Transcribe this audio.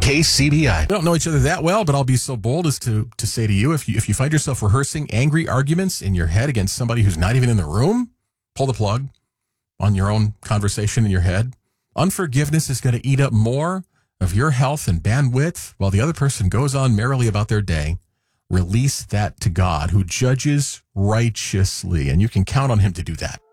KCBI. We don't know each other that well, but I'll be so bold as to say to you, if you find yourself rehearsing angry arguments in your head against somebody who's not even in the room, pull the plug on your own conversation in your head. Unforgiveness is going to eat up more of your health and bandwidth while the other person goes on merrily about their day. Release that to God, who judges righteously, and you can count on him to do that.